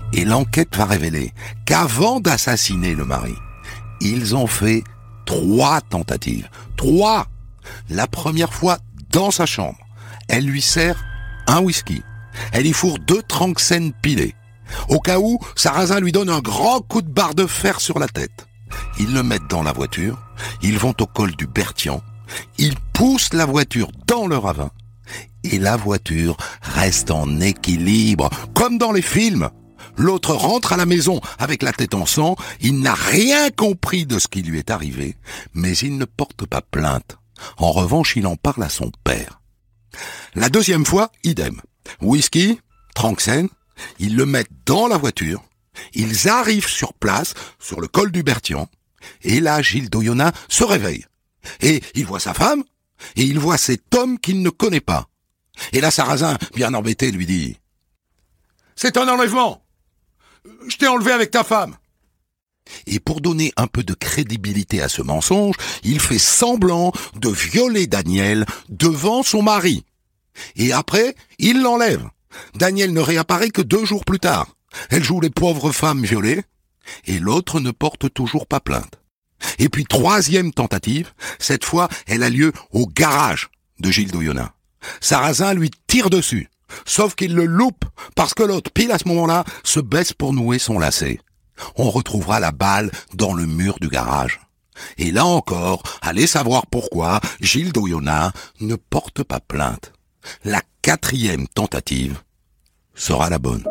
Et l'enquête va révéler qu'avant d'assassiner le mari, ils ont fait 3 tentatives. 3! La première fois dans sa chambre. Elle lui sert un whisky. Elle y fourre 2 Tranxène pilés. Au cas où, Sarrazin lui donne un grand coup de barre de fer sur la tête. Ils le mettent dans la voiture. Ils vont au col du Berthian. Ils poussent la voiture dans le ravin. Et la voiture reste en équilibre, comme dans les films. L'autre rentre à la maison avec la tête en sang. Il n'a rien compris de ce qui lui est arrivé, mais il ne porte pas plainte. En revanche, il en parle à son père. La deuxième fois, idem. Whisky, Tranxène, ils le mettent dans la voiture. Ils arrivent sur place, sur le col du Berthian. Et là, Gilles d'Oyonnax se réveille. Et il voit sa femme, et il voit cet homme qu'il ne connaît pas. Et là, Sarrazin, bien embêté, lui dit « C'est un enlèvement. Je t'ai enlevé avec ta femme. » Et pour donner un peu de crédibilité à ce mensonge, il fait semblant de violer Daniel devant son mari. Et après, il l'enlève. Daniel ne réapparaît que 2 jours plus tard. Elle joue les pauvres femmes violées, et l'autre ne porte toujours pas plainte. Et puis 3e tentative, cette fois, elle a lieu au garage de Gilles d'Oyonnax. Sarrazin lui tire dessus, sauf qu'il le loupe, parce que l'autre, pile à ce moment-là, se baisse pour nouer son lacet. On retrouvera la balle dans le mur du garage. Et là encore, allez savoir pourquoi Gilles d'Oyonnax ne porte pas plainte. La 4e tentative sera la bonne.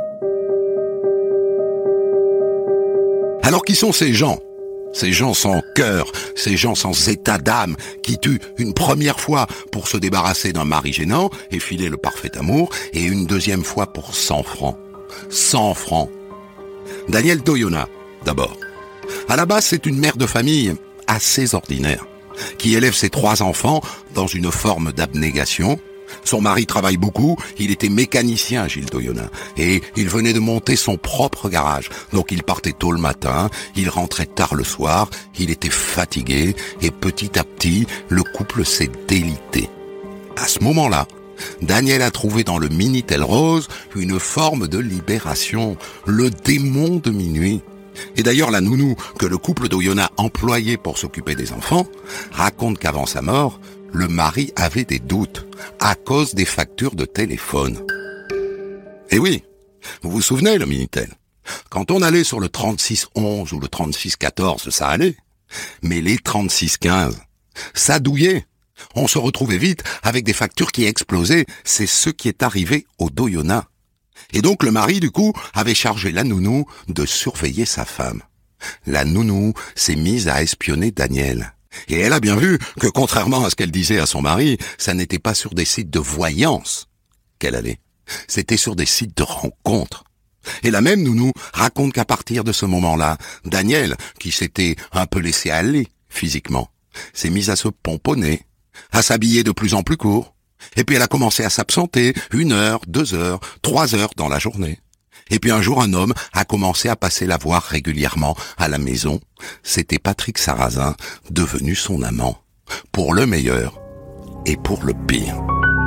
Alors qui sont ces gens sans cœur, ces gens sans état d'âme, qui tuent une première fois pour se débarrasser d'un mari gênant et filer le parfait amour, et une deuxième fois pour 100 francs. 100 francs. Daniel d'Oyonnax, d'abord. À la base, c'est une mère de famille assez ordinaire, qui élève ses 3 enfants dans une forme d'abnégation. Son mari travaille beaucoup, il était mécanicien, Gilles d'Oyonnax, et il venait de monter son propre garage. Donc il partait tôt le matin, il rentrait tard le soir, il était fatigué, et petit à petit, le couple s'est délité. À ce moment-là, Daniel a trouvé dans le Minitel rose une forme de libération, le démon de minuit. Et d'ailleurs, la nounou que le couple d'Oyonnax employait pour s'occuper des enfants raconte qu'avant sa mort, le mari avait des doutes à cause des factures de téléphone. Et oui, vous vous souvenez, le Minitel? Quand on allait sur le 3611 ou le 3614, ça allait. Mais les 3615, ça douillait. On se retrouvait vite avec des factures qui explosaient. C'est ce qui est arrivé au d'Oyonnax. Et donc le mari, du coup, avait chargé la nounou de surveiller sa femme. La nounou s'est mise à espionner Daniel. Et elle a bien vu que, contrairement à ce qu'elle disait à son mari, ça n'était pas sur des sites de voyance qu'elle allait. C'était sur des sites de rencontres. Et la même nounou raconte qu'à partir de ce moment-là, Daniel, qui s'était un peu laissé aller physiquement, s'est mise à se pomponner, à s'habiller de plus en plus court. Et puis elle a commencé à s'absenter 1 heure, 2 heures, 3 heures dans la journée. Et puis un jour, un homme a commencé à passer la voir régulièrement à la maison. C'était Patrick Sarrazin, devenu son amant, pour le meilleur et pour le pire.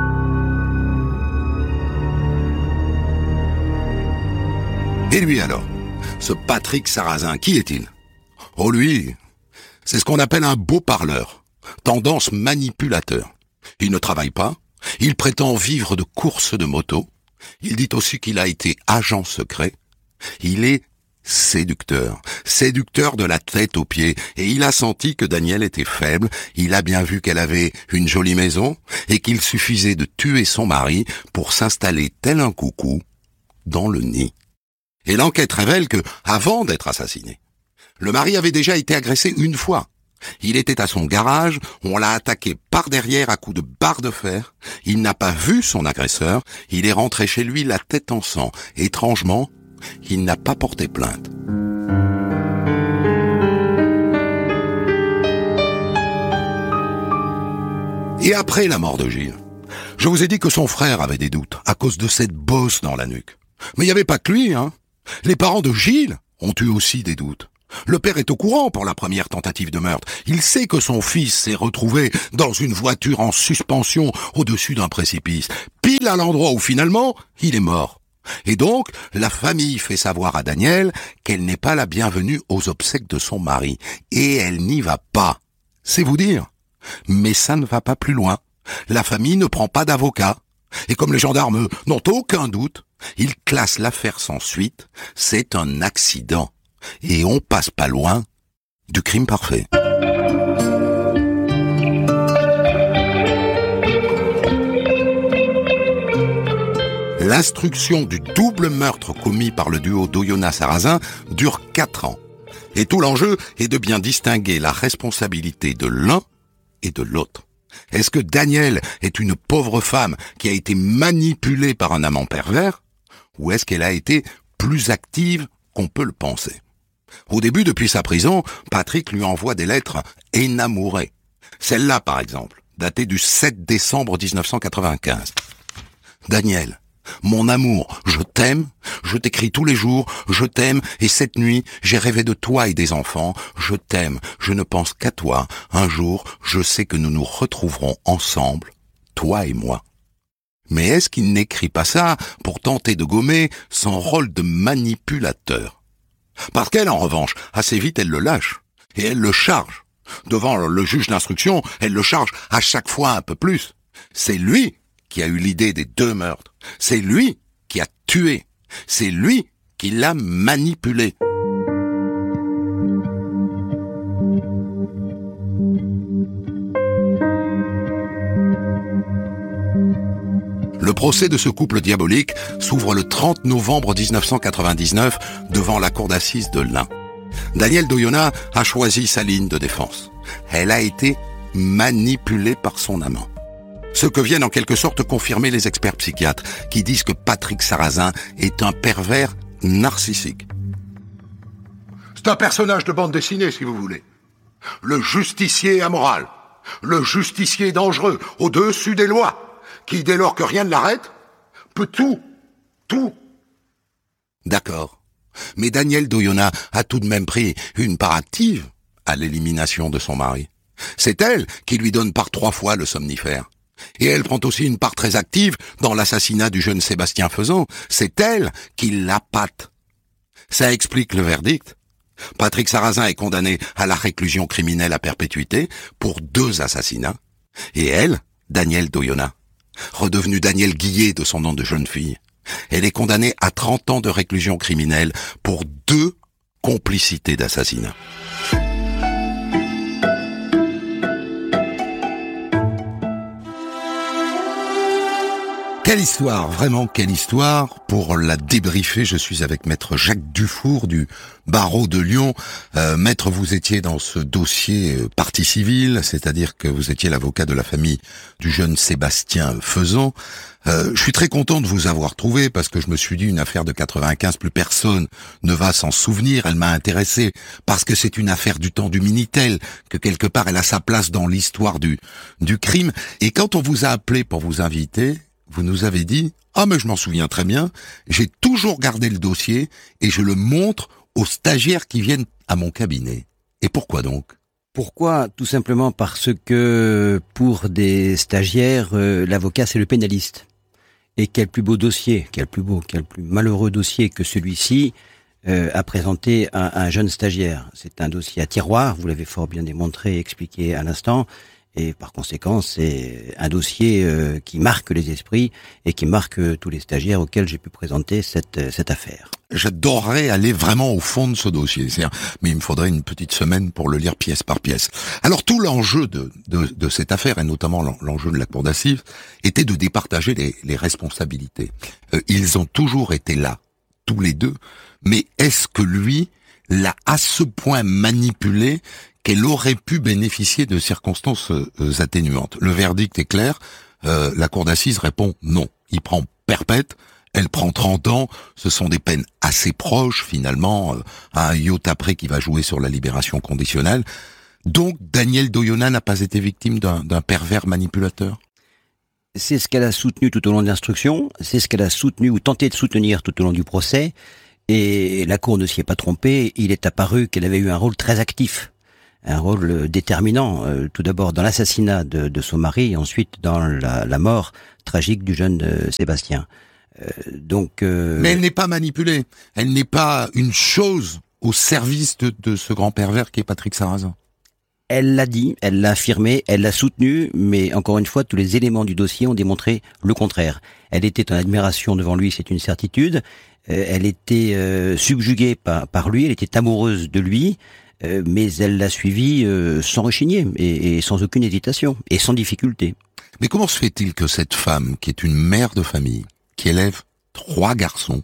Et lui alors, ce Patrick Sarrazin, qui est-il? Oh lui, c'est ce qu'on appelle un beau parleur, tendance manipulateur. Il ne travaille pas, il prétend vivre de courses de moto. Il dit aussi qu'il a été agent secret. Il est séducteur de la tête aux pieds, et il a senti que Daniel était faible, il a bien vu qu'elle avait une jolie maison, et qu'il suffisait de tuer son mari pour s'installer tel un coucou dans le nid. Et l'enquête révèle que, avant d'être assassiné, le mari avait déjà été agressé 1 fois. Il était à son garage, on l'a attaqué par derrière à coups de barre de fer, il n'a pas vu son agresseur, il est rentré chez lui la tête en sang. Étrangement, il n'a pas porté plainte. Et après la mort de Gilles, je vous ai dit que son frère avait des doutes à cause de cette bosse dans la nuque. Mais il n'y avait pas que lui, hein. Les parents de Gilles ont eu aussi des doutes. Le père est au courant pour la première tentative de meurtre. Il sait que son fils s'est retrouvé dans une voiture en suspension au-dessus d'un précipice, pile à l'endroit où finalement il est mort. Et donc, la famille fait savoir à Daniel qu'elle n'est pas la bienvenue aux obsèques de son mari. Et elle n'y va pas. C'est vous dire. Mais ça ne va pas plus loin. La famille ne prend pas d'avocat. Et comme les gendarmes n'ont aucun doute, ils classent l'affaire sans suite. C'est un accident. Et on passe pas loin du crime parfait. L'instruction du double meurtre commis par le duo d'Oyonnax-Sarrazin dure 4 ans. Et tout l'enjeu est de bien distinguer la responsabilité de l'un et de l'autre. Est-ce que Daniel est une pauvre femme qui a été manipulée par un amant pervers, ou est-ce qu'elle a été plus active qu'on peut le penser? Au début, depuis sa prison, Patrick lui envoie des lettres énamourées. Celle-là, par exemple, datée du 7 décembre 1995. Daniel, mon amour, je t'aime, je t'écris tous les jours, je t'aime, et cette nuit, j'ai rêvé de toi et des enfants, je t'aime, je ne pense qu'à toi, un jour, je sais que nous nous retrouverons ensemble, toi et moi. Mais est-ce qu'il n'écrit pas ça pour tenter de gommer son rôle de manipulateur? Parce qu'elle, en revanche, assez vite, elle le lâche, et elle le charge. Devant le juge d'instruction, elle le charge à chaque fois un peu plus. C'est lui qui a eu l'idée des 2 meurtres. C'est lui qui a tué. C'est lui qui l'a manipulé. Le procès de ce couple diabolique s'ouvre le 30 novembre 1999 devant la cour d'assises de l'Ain. Daniel d'Oyonnax a choisi sa ligne de défense. Elle a été manipulée par son amant. Ce que viennent en quelque sorte confirmer les experts psychiatres qui disent que Patrick Sarrazin est un pervers narcissique. C'est un personnage de bande dessinée, si vous voulez. Le justicier amoral, le justicier dangereux, au-dessus des lois, qui, dès lors que rien ne l'arrête, peut tout. D'accord. Mais Daniel d'Oyonnax a tout de même pris une part active à l'élimination de son mari. C'est elle qui lui donne par 3 fois le somnifère. Et elle prend aussi une part très active dans l'assassinat du jeune Sébastien Faisan. C'est elle qui l'appâte. Ça explique le verdict. Patrick Sarrazin est condamné à la réclusion criminelle à perpétuité pour 2 assassinats. Et elle, Daniel d'Oyonnax, redevenue Daniel Guillet de son nom de jeune fille, elle est condamnée à 30 ans de réclusion criminelle pour 2 complicités d'assassinat. Quelle histoire, vraiment quelle histoire. Pour la débriefer, je suis avec maître Jacques Dufour du barreau de Lyon. Maître, vous étiez dans ce dossier partie civile, c'est-à-dire que vous étiez l'avocat de la famille du jeune Sébastien Faisan. Je suis très content de vous avoir trouvé parce que je me suis dit une affaire de 95, plus personne ne va s'en souvenir. Elle m'a intéressé parce que c'est une affaire du temps du Minitel, que quelque part elle a sa place dans l'histoire du crime. Et quand on vous a appelé pour vous inviter, vous nous avez dit « Ah mais je m'en souviens très bien, j'ai toujours gardé le dossier et je le montre aux stagiaires qui viennent à mon cabinet. » Et pourquoi donc ? Pourquoi ? Tout simplement parce que pour des stagiaires, l'avocat c'est le pénaliste. Et quel plus beau dossier, quel plus malheureux dossier que celui-ci à présenter à un jeune stagiaire. C'est un dossier à tiroir, vous l'avez fort bien démontré et expliqué à l'instant. Et par conséquent, c'est un dossier qui marque les esprits et qui marque tous les stagiaires auxquels j'ai pu présenter cette affaire. J'adorerais aller vraiment au fond de ce dossier, mais il me faudrait une petite semaine pour le lire pièce par pièce. Alors tout l'enjeu de cette affaire, et notamment l'enjeu de la cour d'assises, était de départager les responsabilités. Ils ont toujours été là, tous les 2, mais est-ce que lui l'a à ce point manipulé qu'elle aurait pu bénéficier de circonstances atténuantes? Le verdict est clair, la cour d'assises répond non. Il prend perpète, elle prend 30 ans, ce sont des peines assez proches finalement, à un iota près qui va jouer sur la libération conditionnelle. Donc Daniel d'Oyonnax n'a pas été victime d'un pervers manipulateur? C'est ce qu'elle a soutenu tout au long de l'instruction, c'est ce qu'elle a soutenu ou tenté de soutenir tout au long du procès, et la cour ne s'y est pas trompée, il est apparu qu'elle avait eu un rôle très actif. Un rôle déterminant, tout d'abord dans l'assassinat de son mari et ensuite dans la mort tragique du jeune Sébastien. Mais elle n'est pas manipulée. Elle n'est pas une chose au service de ce grand pervers qui est Patrick Sarrazin. Elle l'a dit, elle l'a affirmé, elle l'a soutenu, mais encore une fois, tous les éléments du dossier ont démontré le contraire. Elle était en admiration devant lui, c'est une certitude. Elle était subjuguée par lui, elle était amoureuse de lui, mais elle l'a suivi sans rechigner et sans aucune hésitation et sans difficulté. Mais comment se fait-il que cette femme, qui est une mère de famille, qui élève 3 garçons,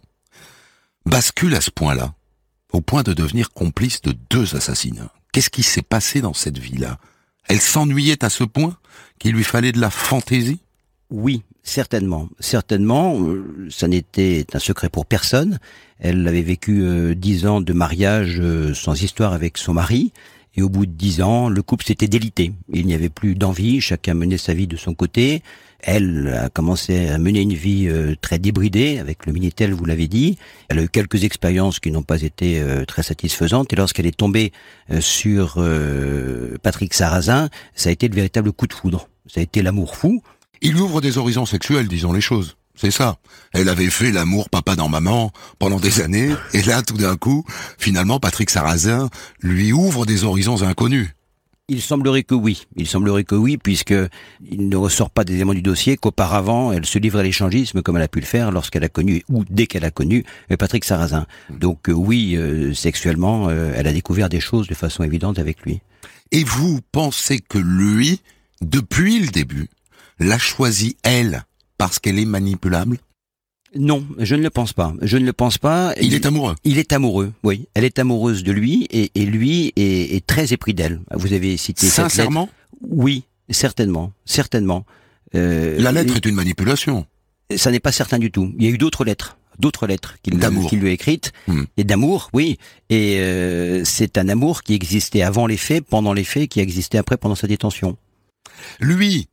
bascule à ce point-là, au point de devenir complice de 2 assassinats? Qu'est-ce qui s'est passé dans cette vie-là? Elle s'ennuyait à ce point qu'il lui fallait de la fantaisie? Oui, certainement. Certainement, ça n'était un secret pour personne. Elle avait vécu 10 ans de mariage sans histoire avec son mari. Et au bout de 10 ans, le couple s'était délité. Il n'y avait plus d'envie, chacun menait sa vie de son côté. Elle a commencé à mener une vie très débridée avec le Minitel, vous l'avez dit. Elle a eu quelques expériences qui n'ont pas été très satisfaisantes. Et lorsqu'elle est tombée sur Patrick Sarrazin, ça a été le véritable coup de foudre. Ça a été l'amour fou. Il lui ouvre des horizons sexuels, disons les choses. C'est ça. Elle avait fait l'amour papa dans maman pendant des années, et là, tout d'un coup, finalement, Patrick Sarrazin lui ouvre des horizons inconnus. Il semblerait que oui. Il semblerait que oui, puisque il ne ressort pas des éléments du dossier qu'auparavant, elle se livrait à l'échangisme comme elle a pu le faire lorsqu'elle a connu, ou dès qu'elle a connu, Patrick Sarrazin. Donc oui, sexuellement, elle a découvert des choses de façon évidente avec lui. Et vous pensez que lui, depuis le début, l'a choisi elle, parce qu'elle est manipulable? Non, je ne le pense pas. Je ne le pense pas. Il est amoureux. Il est amoureux, oui. Elle est amoureuse de lui et lui est très épris d'elle. Vous avez cité sincèrement? Cette lettre. Oui, certainement, certainement. La lettre est une manipulation. Ça n'est pas certain du tout. Il y a eu d'autres lettres qu'il lui a écrites, et d'amour, oui. Et c'est un amour qui existait avant les faits, pendant les faits, qui existait après pendant sa détention. Lui,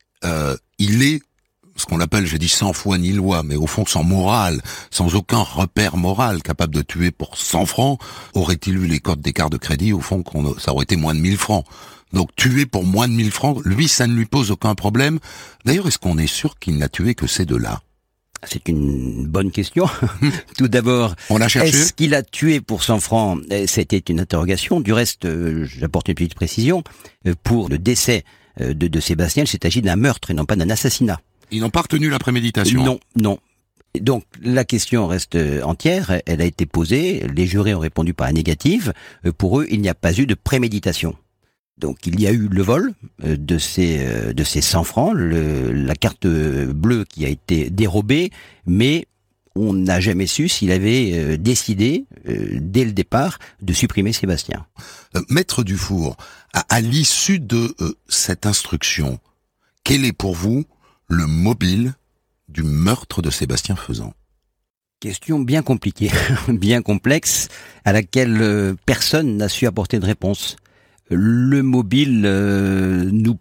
il est ce qu'on appelle, j'ai dit sans foi ni loi, mais au fond sans morale, sans aucun repère moral, capable de tuer pour 100 francs, aurait-il eu les codes des cartes de crédit, au fond, ça aurait été moins de 1000 francs. Donc tuer pour moins de 1000 francs, lui, ça ne lui pose aucun problème. D'ailleurs, est-ce qu'on est sûr qu'il n'a tué que ces 2-là? C'est une bonne question. Tout d'abord, on a cherché. Est-ce qu'il a tué pour 100 francs? C'était une interrogation. Du reste, j'apporte une petite précision. Pour le décès de Sébastien, il s'est agi d'un meurtre et non pas d'un assassinat. Ils n'ont pas retenu la préméditation. Non. Donc la question reste entière, elle a été posée, les jurés ont répondu par la négative. Pour eux, il n'y a pas eu de préméditation. Donc il y a eu le vol de ces 100 francs, la carte bleue qui a été dérobée, mais on n'a jamais su s'il avait décidé, dès le départ, de supprimer Sébastien. Maître Dufour, à l'issue de cette instruction, quel est pour vous le mobile du meurtre de Sébastien Faisan? Question bien compliquée, bien complexe, à laquelle personne n'a su apporter de réponse. Le mobile, nous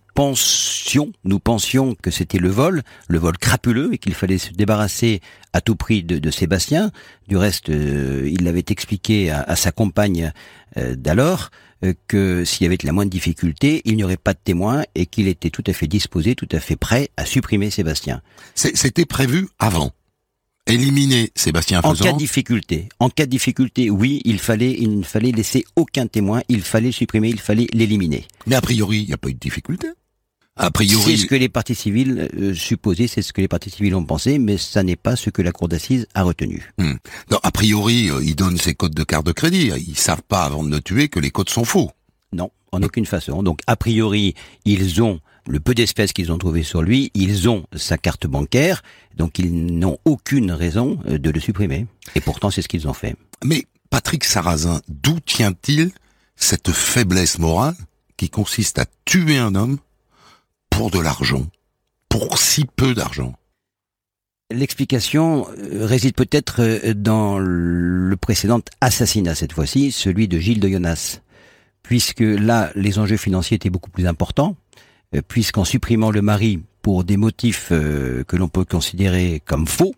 pensions que c'était le vol crapuleux, et qu'il fallait se débarrasser à tout prix de Sébastien. Du reste, il avait expliqué à sa compagne d'alors que s'il y avait de la moindre difficulté, il n'y aurait pas de témoin et qu'il était tout à fait disposé, tout à fait prêt à supprimer Sébastien. C'était prévu avant. Éliminer Sébastien Faisan. En cas de difficulté, oui, il ne fallait laisser aucun témoin, il fallait le supprimer, il fallait l'éliminer. Mais a priori, il n'y a pas eu de difficulté. A priori, c'est ce que les parties civiles supposaient, c'est ce que les parties civiles ont pensé, mais ça n'est pas ce que la cour d'assises a retenu. Non, a priori, ils donnent ses codes de carte de crédit. Ils savent pas avant de le tuer que les codes sont faux. Non, en aucune façon. Donc a priori, ils ont le peu d'espèces qu'ils ont trouvé sur lui, ils ont sa carte bancaire, donc ils n'ont aucune raison de le supprimer. Et pourtant, c'est ce qu'ils ont fait. Mais Patrick Sarrazin, d'où tient-il cette faiblesse morale qui consiste à tuer un homme pour de l'argent, pour si peu d'argent? L'explication réside peut-être dans le précédent assassinat, cette fois-ci, celui de Gilles de Jonas. Puisque là, les enjeux financiers étaient beaucoup plus importants, puisqu'en supprimant le mari pour des motifs que l'on peut considérer comme faux,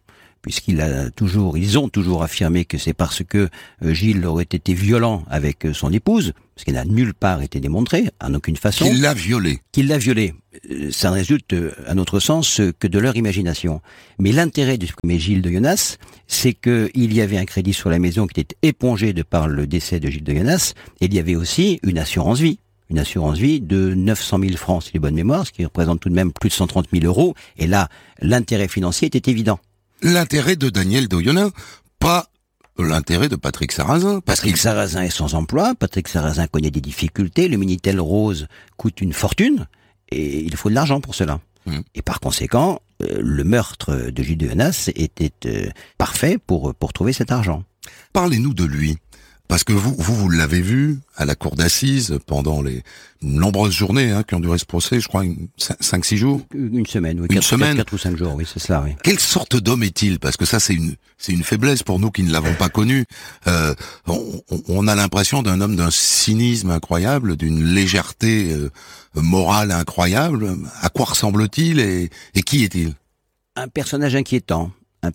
ils ont toujours affirmé que c'est parce que Gilles aurait été violent avec son épouse, ce qui n'a nulle part été démontré, en aucune façon. Qu'il l'a violée. Ça ne résulte, à notre sens, que de leur imagination. Mais l'intérêt de supprimer Gilles de Yonas, c'est qu'il y avait un crédit sur la maison qui était épongé de par le décès de Gilles de Yonas, et il y avait aussi une assurance vie. Une assurance vie de 900 000 francs, si j'ai bonne mémoire, ce qui représente tout de même plus de 130 000 euros. Et là, l'intérêt financier était évident. L'intérêt de Daniel d'Oyonnax, pas l'intérêt de Patrick Sarrazin. Patrick Sarrazin est sans emploi, Patrick Sarrazin connaît des difficultés, le Minitel Rose coûte une fortune, et il faut de l'argent pour cela. Et par conséquent, le meurtre de Gilles de Yonas était parfait pour trouver cet argent. Parlez-nous de lui. Parce que vous l'avez vu à la cour d'assises pendant les nombreuses journées qui ont duré ce procès, je crois 5-6 jours. Une semaine, oui. 4 ou 5 jours, oui, c'est cela, oui. Quelle sorte d'homme est-il? Parce que ça, c'est une faiblesse pour nous qui ne l'avons pas connu. On a l'impression d'un homme d'un cynisme incroyable, d'une légèreté morale incroyable. À quoi ressemble-t-il et qui est-il? Un personnage inquiétant.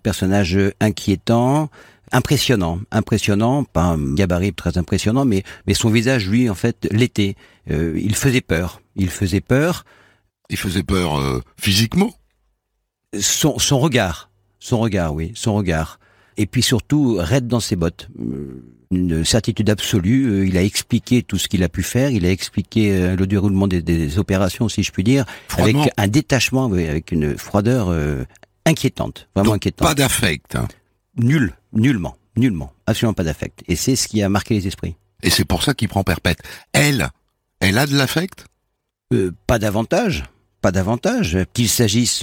Impressionnant, pas un gabarit très impressionnant, mais son visage, lui, en fait, l'était. Il faisait peur. Il faisait peur physiquement? Son regard, oui, son regard. Et puis surtout, raide dans ses bottes. Une certitude absolue. Il a expliqué tout ce qu'il a pu faire. Il a expliqué le déroulement des opérations, si je puis dire, Froidement. Avec un détachement, avec une froideur inquiétante, vraiment inquiétante. Pas d'affect. Nullement, absolument pas d'affect. Et c'est ce qui a marqué les esprits. Et c'est pour ça qu'il prend perpète. Elle a de l'affect? Pas davantage. Qu'il s'agisse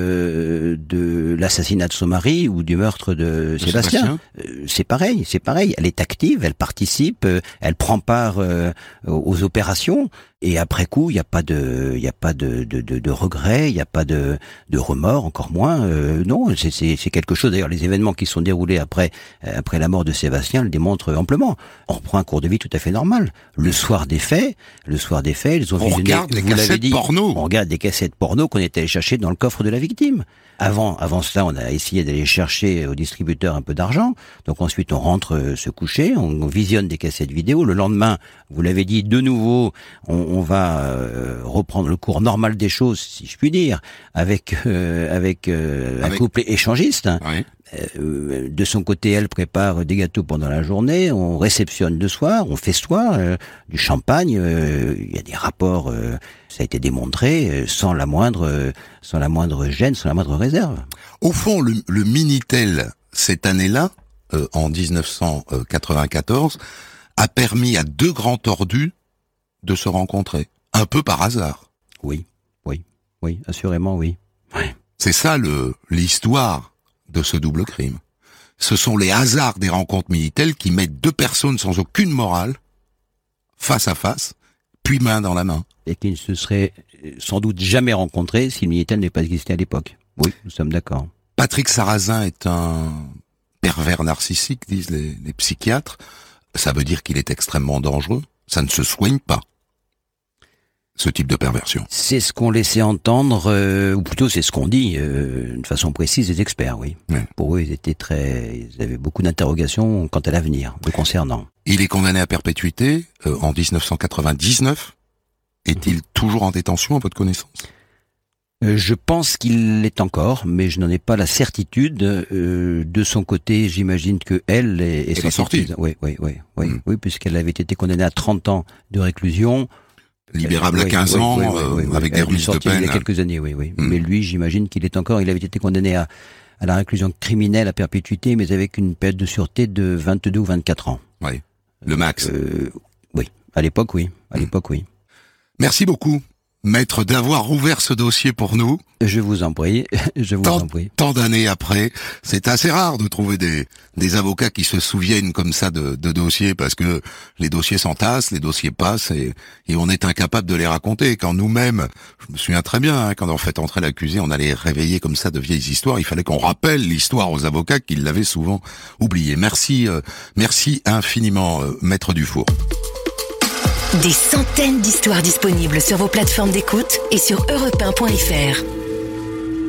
de l'assassinat de son mari ou du meurtre de Sébastien. C'est pareil. Elle est active, elle participe, elle prend part aux opérations. Et après coup, il y a pas de regret, il y a pas de remords, encore moins. Non, c'est quelque chose. D'ailleurs, les événements qui sont déroulés après la mort de Sébastien le démontrent amplement. On reprend un cours de vie tout à fait normal. Le soir des faits, ils ont visionné. On regarde les cassettes porno. On regarde des cassettes porno qu'on est allé chercher dans le coffre de la victime. Avant cela, on a essayé d'aller chercher au distributeur un peu d'argent. Donc ensuite, on rentre se coucher, on visionne des cassettes vidéo. Le lendemain, vous l'avez dit, de nouveau, on va reprendre le cours normal des choses, si je puis dire, avec un couple échangiste. Oui. De son côté, elle prépare des gâteaux pendant la journée, on réceptionne le soir, on festoie, du champagne, il y a des rapports, ça a été démontré, sans la moindre gêne, sans la moindre réserve. Au fond, le Minitel, cette année-là, en 1994, a permis à deux grands tordus de se rencontrer, un peu par hasard. Oui, assurément, oui. C'est ça l'histoire de ce double crime. Ce sont les hasards des rencontres Minitel qui mettent deux personnes sans aucune morale face à face, puis main dans la main. Et qui ne se seraient sans doute jamais rencontrés si le Minitel n'avait pas existé à l'époque. Oui, nous sommes d'accord. Patrick Sarrazin est un pervers narcissique, disent les psychiatres. Ça veut dire qu'il est extrêmement dangereux. Ça ne se soigne pas, ce type de perversion. C'est ce qu'on laissait entendre, ou plutôt c'est ce qu'on dit, de façon précise, les experts, oui. Pour eux, ils avaient beaucoup d'interrogations quant à l'avenir, le concernant. Il est condamné à perpétuité en 1999. Est-il toujours en détention, à votre connaissance? Je pense qu'il l'est encore, mais je n'en ai pas la certitude. De son côté, j'imagine que elle est sortie. Oui, puisqu'elle avait été condamnée à 30 ans de réclusion. Libérable à 15 ans, avec des remises de peine. Il y a quelques années, oui. Mais lui, j'imagine qu'il est encore, il avait été condamné à la réclusion criminelle à perpétuité, mais avec une période de sûreté de 22 ou 24 ans. Oui. Le max. Oui. À l'époque, oui. Merci beaucoup, maître, d'avoir ouvert ce dossier pour nous. Je vous en prie. Tant d'années après, c'est assez rare de trouver des avocats qui se souviennent comme ça de dossiers, parce que les dossiers s'entassent, les dossiers passent, et on est incapable de les raconter. Quand nous-mêmes, je me souviens très bien, quand on fait entrer l'accusé, on allait réveiller comme ça de vieilles histoires. Il fallait qu'on rappelle l'histoire aux avocats qui l'avaient souvent oublié. Merci infiniment, maître Dufour. Des centaines d'histoires disponibles sur vos plateformes d'écoute et sur europe1.fr.